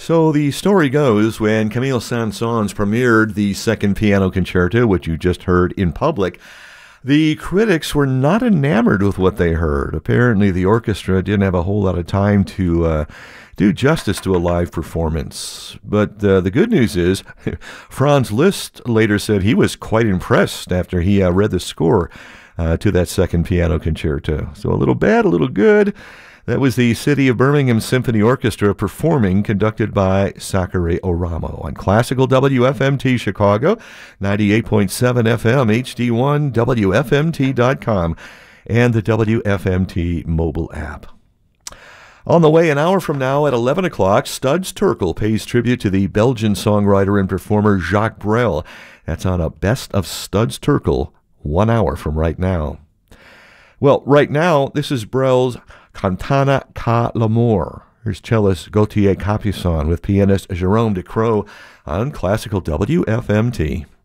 So the story goes, when Camille Saint-Saëns premiered the second piano concerto, which you just heard in public, the critics were not enamored with what they heard. Apparently the orchestra didn't have a whole lot of time to do justice to a live performance. But the good news is, Franz Liszt later said he was quite impressed after he read the score to that second piano concerto. So a little bad, a little good. That was the City of Birmingham Symphony Orchestra performing, conducted by Sakura Oramo on Classical WFMT Chicago, 98.7 FM HD1, WFMT.com, and the WFMT mobile app. On the way, an hour from now at 11 o'clock, Studs Terkel pays tribute to the Belgian songwriter and performer Jacques Brel. That's on a Best of Studs Terkel, 1 hour from right now. Well, right now, this is Brel's Cantata Ca l'Amour. Here's cellist Gauthier Capuçon with pianist Jérôme Ducrot on Classical WFMT.